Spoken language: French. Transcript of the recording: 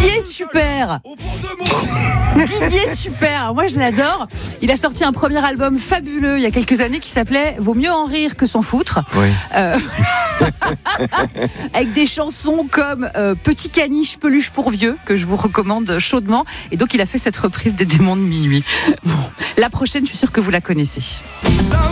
Didier super. Didier super, moi je l'adore. Il a sorti un premier album fabuleux il y a quelques années qui s'appelait Vaut mieux en rire que s'en foutre. Oui. Avec des chansons comme Petit caniche peluche pour vieux que je vous recommande chaudement. Et donc il a fait cette reprise des Démons de minuit. Bon, la prochaine, je suis sûre que vous la connaissez.